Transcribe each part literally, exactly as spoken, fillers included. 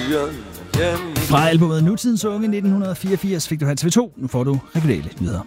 Fra albumet Nutidens Unge nitten fireogfirs fik du her T V to. Nu får du regionale nyheder.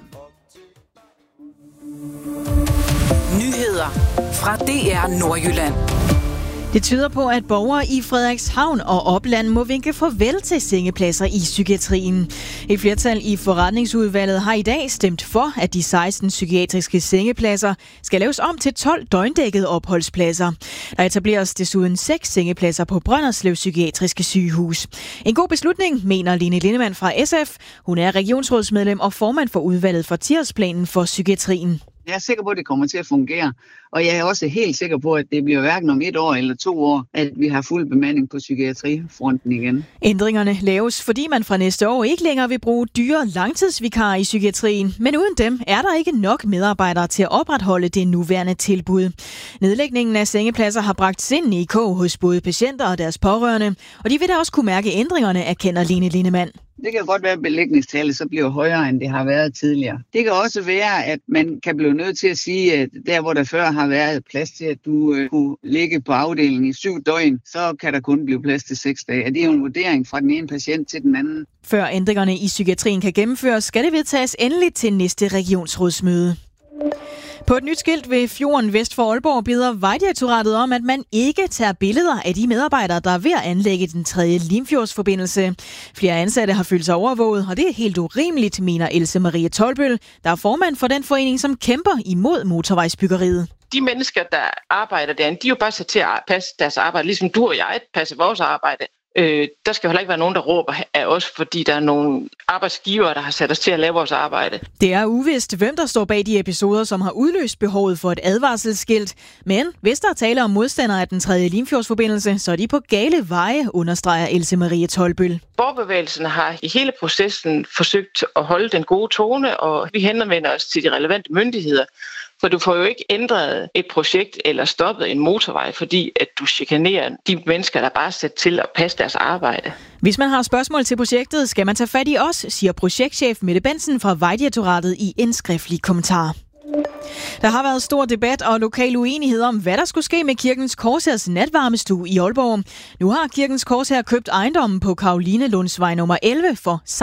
Nyheder fra D R Nordjylland. Det tyder på, at borgere i Frederikshavn og Opland må vinke farvel til sengepladser i psykiatrien. Et flertal i forretningsudvalget har i dag stemt for, at de seksten psykiatriske sengepladser skal laves om til tolv døgndækkede opholdspladser. Der etableres desuden seks sengepladser på Brønderslev Psykiatriske Sygehus. En god beslutning, mener Line Lindemann fra S F. Hun er regionsrådsmedlem og formand for udvalget for ti-årsplanen for psykiatrien. Jeg er sikker på, at det kommer til at fungere, og jeg er også helt sikker på, at det bliver hverken om et år eller to år, at vi har fuld bemanding på psykiatrifronten igen. Ændringerne laves, fordi man fra næste år ikke længere vil bruge dyre langtidsvikarer i psykiatrien, men uden dem er der ikke nok medarbejdere til at opretholde det nuværende tilbud. Nedlægningen af sengepladser har bragt sind i kog hos både patienter og deres pårørende, og de vil da også kunne mærke ændringerne, erkender Line Lindemann. Det kan godt være, at belægningstallet så bliver højere, end det har været tidligere. Det kan også være, at man kan blive nødt til at sige, at der, hvor der før har været plads til, at du øh, kunne ligge på afdelingen i syv døgn, så kan der kun blive plads til seks dage. Det er jo en vurdering fra den ene patient til den anden. Før ændringerne i psykiatrien kan gennemføres, skal det vedtages endeligt til næste regionsrådsmøde. På et nyt skilt ved fjorden vest for Aalborg beder Vejdirektoratet om, at man ikke tager billeder af de medarbejdere, der er ved at anlægge den tredje Limfjordsforbindelse. Flere ansatte har følt sig overvåget, og det er helt urimeligt, mener Else Marie Tolbøl, der er formand for den forening, som kæmper imod motorvejsbyggeriet. De mennesker, der arbejder derinde, de er jo bare sat til at passe deres arbejde, ligesom du og jeg passer vores arbejde. Øh, der skal jo heller ikke være nogen, der råber af os, fordi der er nogle arbejdsgivere, der har sat os til at lave vores arbejde. Det er uvist, hvem der står bag de episoder, som har udløst behovet for et advarselsskilt. Men hvis der er tale om modstandere af den tredje Limfjordsforbindelse, så er de på gale veje, understreger Else Marie Tolbøl. Borgerbevægelsen har i hele processen forsøgt at holde den gode tone, og vi henvender os til de relevante myndigheder. For du får jo ikke ændret et projekt eller stoppet en motorvej, fordi at du chikanerer de mennesker, der bare er sat til at passe deres arbejde. Hvis man har spørgsmål til projektet, skal man tage fat i os, siger projektchef Mette Bensen fra Vejdirektoratet i en skriftlig kommentar. Der har været stor debat og lokal uenighed om, hvad der skulle ske med Kirkens Korshærs natvarmestue i Aalborg. Nu har Kirkens Korshær købt ejendommen på Caroline Lundsvej nummer elleve for